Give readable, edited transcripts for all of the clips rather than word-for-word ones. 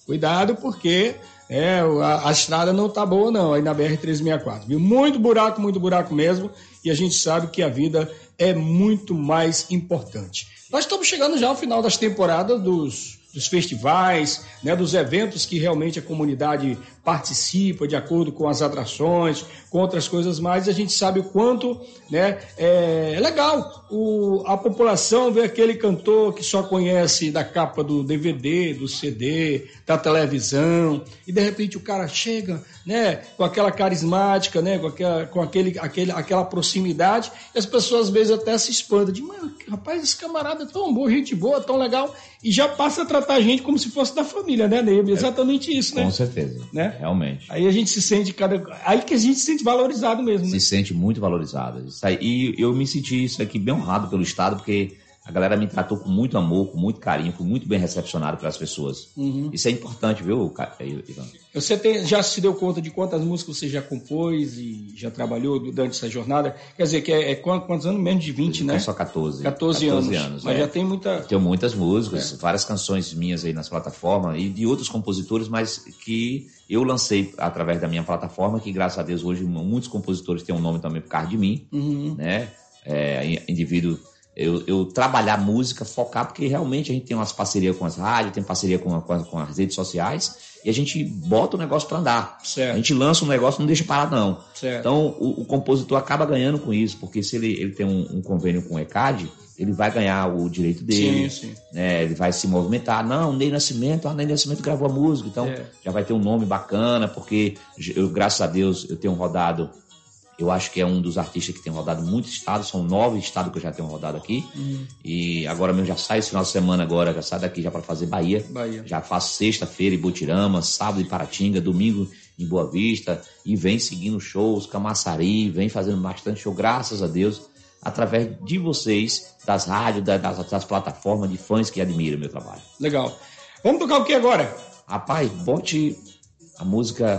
Cuidado, porque a estrada não tá boa, não, aí na BR-364. Viu? Muito buraco mesmo. E a gente sabe que a vida é muito mais importante. Nós estamos chegando já ao final das temporadas dos festivais, né, dos eventos que realmente a comunidade participa de acordo com as atrações, com outras coisas mais. A gente sabe o quanto, né, é legal a população ver aquele cantor que só conhece da capa do DVD, do CD, da televisão, e de repente o cara chega, né, com aquela carismática, né, com aquela proximidade, e as pessoas às vezes até se espantam, de, mano, rapaz, esse camarada é tão bom, gente boa, tão legal, e já passa a tratar a gente como se fosse da família, né, Ney? Exatamente isso, né? Com certeza, né? Realmente. Aí a gente se sente aí que a gente se sente valorizado mesmo, né? Se sente muito valorizado. E eu me senti isso aqui bem honrado pelo Estado, porque a galera me tratou com muito amor, com muito carinho, fui muito bem recepcionado pelas pessoas. Uhum. Isso é importante, viu, Ivan? Você já se deu conta de quantas músicas você já compôs e já trabalhou durante essa jornada? Quer dizer, que quantos anos? Menos de 20, né? Só 14. 14 anos. Mas já tem muita... Tenho muitas músicas, várias canções minhas aí nas plataformas e de outros compositores, mas que eu lancei através da minha plataforma, que graças a Deus hoje muitos compositores têm um nome também por causa de mim, né? Indivíduo... Eu trabalhar música, focar, porque realmente a gente tem umas parcerias com as rádios, tem parceria com as redes sociais, e a gente bota o negócio para andar. Certo. A gente lança um negócio, não deixa parado, não. Certo. Então, o compositor acaba ganhando com isso, porque se ele tem um convênio com o ECAD, ele vai ganhar o direito dele, sim. Né? Ele vai se movimentar. Não, Ney Nascimento gravou a música, então já vai ter um nome bacana, porque eu, graças a Deus, eu tenho rodado. Eu acho que é um dos artistas que tem rodado muitos estados, são 9 estados que eu já tenho rodado aqui. E agora mesmo já sai esse final de semana agora, já sai daqui já para fazer Bahia. Já faço sexta-feira em Botirama, sábado em Paratinga, domingo em Boa Vista, e vem seguindo shows, Camaçari, vem fazendo bastante show, graças a Deus, através de vocês, das rádios, das plataformas de fãs que admiram o meu trabalho. Legal. Vamos tocar o que agora? Rapaz, bote a música...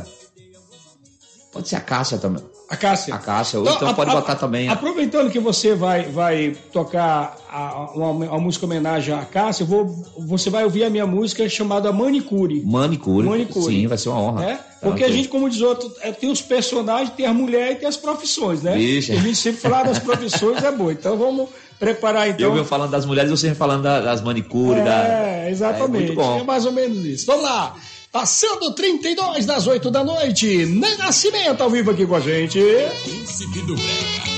Pode ser a Cássia também. A Cássia. Então pode botar também. Aproveitando que você vai tocar uma música em homenagem à Cássia, você vai ouvir a minha música chamada Manicure. Manicure. Sim, vai ser uma honra. É? Porque a gente, como diz outro, tem os personagens, tem as mulheres e tem as profissões, né? Vixe. A gente sempre fala das profissões, é bom. Então vamos preparar então. Eu falando das mulheres, você falando das manicures. Exatamente. Muito bom. É mais ou menos isso. Vamos lá. Passando 32 das 8 da noite, Ney Nascimento ao vivo aqui com a gente. Príncipe do Brega.